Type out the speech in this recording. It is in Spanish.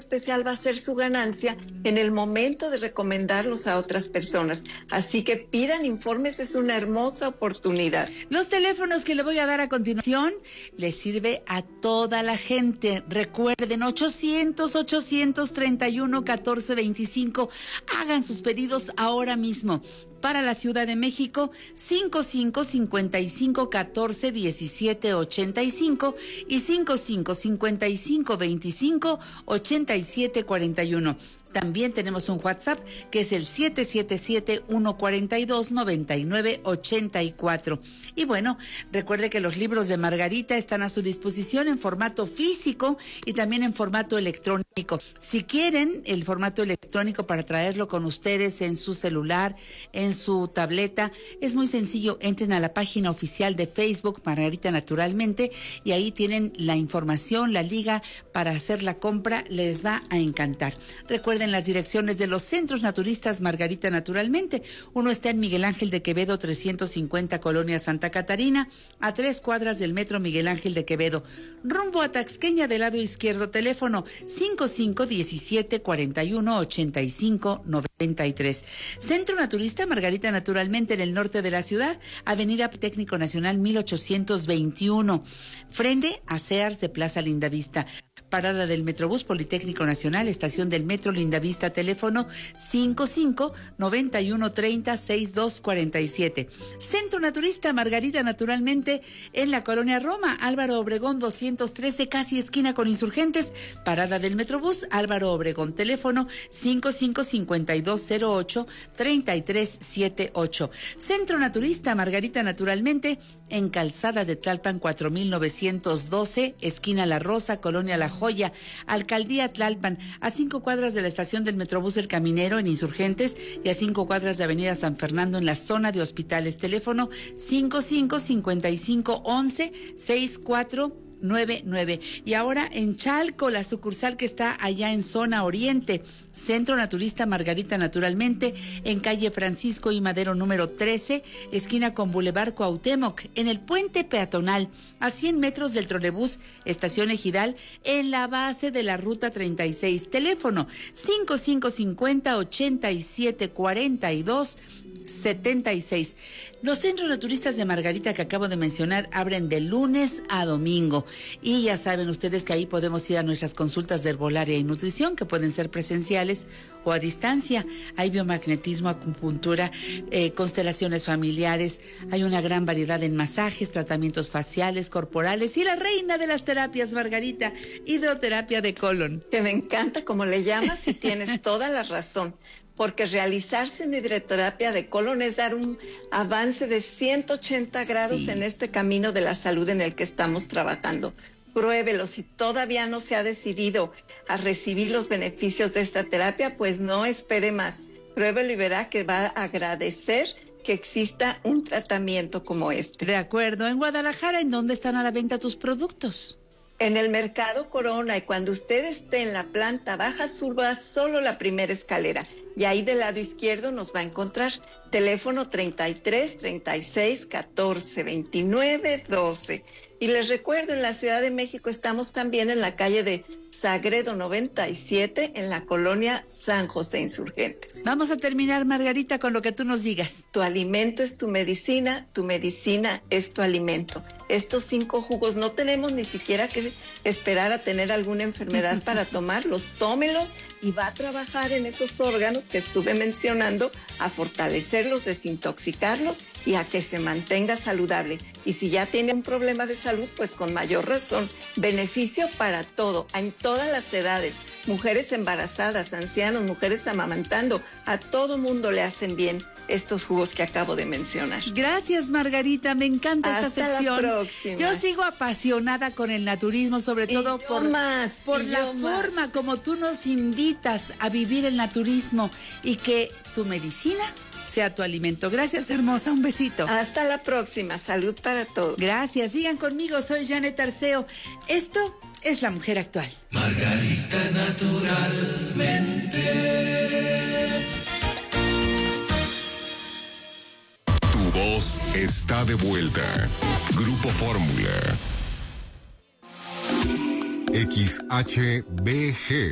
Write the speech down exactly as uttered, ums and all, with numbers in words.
especial va a ser su ganancia en el momento de recomendarlos a otras personas. Así que pidan informes, es una hermosa oportunidad. Los teléfonos que le voy a dar a continuación les sirve a toda la gente. Recuerden, ochocientos, ochocientos treinta y uno, catorce veinticinco. Hagan sus pedidos ahora mismo. Para la Ciudad de México, cincuenta y cinco, cincuenta y cinco, catorce, diecisiete, ochenta y cinco y cincuenta y cinco, cincuenta y cinco, veinticinco, ochenta y siete, cuarenta y uno. También tenemos un WhatsApp que es el siete siete siete, uno cuatro dos, nueve nueve ocho cuatro. Y bueno, recuerde que los libros de Margarita están a su disposición en formato físico y también en formato electrónico. Si quieren el formato electrónico para traerlo con ustedes en su celular, en su tableta, es muy sencillo. Entren a la página oficial de Facebook, Margarita Naturalmente, y ahí tienen la información, la liga para hacer la compra. Les va a encantar. Recuerden en las direcciones de los centros naturistas Margarita Naturalmente. Uno está en Miguel Ángel de Quevedo, trescientos cincuenta, Colonia Santa Catarina, a tres cuadras del metro Miguel Ángel de Quevedo. Rumbo a Taxqueña, del lado izquierdo, teléfono cincuenta y cinco, diecisiete, cuarenta y uno, ochenta y cinco, noventa y tres. Centro Naturista Margarita Naturalmente en el norte de la ciudad, Avenida Técnico Nacional mil ochocientos veintiuno, frente a Sears de Plaza Lindavista. Parada del Metrobús Politécnico Nacional, estación del Metro Lindavista, teléfono cincuenta y cinco, noventa y uno, treinta, sesenta y dos cuarenta y siete. Centro Naturista Margarita Naturalmente en la Colonia Roma, Álvaro Obregón doscientos trece, casi esquina con Insurgentes. Parada del Metrobús Álvaro Obregón, teléfono cincuenta y cinco, cincuenta y dos cero ocho, treinta y tres setenta y ocho. Centro Naturista Margarita Naturalmente en Calzada de Tlalpan cuatro mil novecientos doce, esquina La Rosa, Colonia La Joya, Alcaldía Tlalpan, a cinco cuadras de la estación del Metrobús El Caminero en Insurgentes y a cinco cuadras de Avenida San Fernando en la zona de hospitales. Teléfono cincuenta y cinco, cincuenta y cinco, once, sesenta y cuatro noventa y nueve. Y ahora en Chalco, la sucursal que está allá en zona oriente, Centro Naturista Margarita Naturalmente, en calle Francisco y Madero número trece, esquina con Boulevard Cuauhtémoc, en el puente peatonal, a cien metros del trolebús Estación Ejidal, en la base de la ruta treinta y seis. Teléfono cincuenta y cinco, cincuenta, ochenta y siete, cuarenta y dos setenta y seis. Los centros naturistas de Margarita que acabo de mencionar abren de lunes a domingo y ya saben ustedes que ahí podemos ir a nuestras consultas de herbolaria y nutrición, que pueden ser presenciales o a distancia. Hay biomagnetismo, acupuntura, eh, constelaciones familiares, hay una gran variedad en masajes, tratamientos faciales, corporales y la reina de las terapias, Margarita, hidroterapia de colon. Que me encanta como le llamas y tienes toda la razón. Porque realizarse en hidroterapia de colon es dar un avance de ciento ochenta grados sí. en este camino de la salud en el que estamos trabajando. Pruébelo. Si todavía no se ha decidido a recibir los beneficios de esta terapia, pues no espere más. Pruébelo y verá que va a agradecer que exista un tratamiento como este. De acuerdo. En Guadalajara, ¿en dónde están a la venta tus productos? En el Mercado Corona, y cuando usted esté en la planta baja, suba solo la primera escalera. Y ahí del lado izquierdo nos va a encontrar. Teléfono treinta y tres, treinta y seis, catorce, veintinueve, doce. Y les recuerdo, en la Ciudad de México estamos también en la calle de Sagredo noventa y siete, en la colonia San José Insurgentes. Vamos a terminar, Margarita, con lo que tú nos digas. Tu alimento es tu medicina, tu medicina es tu alimento. Estos cinco jugos no tenemos ni siquiera que esperar a tener alguna enfermedad para tomarlos. Tómelos y va a trabajar en esos órganos que estuve mencionando, a fortalecerlos, desintoxicarlos y a que se mantenga saludable. Y si ya tiene un problema de salud, pues con mayor razón. Beneficio para todo, en todas las edades. Mujeres embarazadas, ancianos, mujeres amamantando, a todo mundo le hacen bien estos jugos que acabo de mencionar. Gracias, Margarita, me encanta Hasta esta sección. La próxima. Yo sigo apasionada con el naturismo, sobre todo y por, más, por la forma más. como tú nos invitas a vivir el naturismo y que tu medicina sea tu alimento. Gracias, hermosa, un besito. Hasta la próxima, salud para todos. Gracias, sigan conmigo, soy Janet Arceo. Esto es La Mujer Actual. Margarita Naturalmente. Tu voz está de vuelta. Grupo Fórmula. X H B G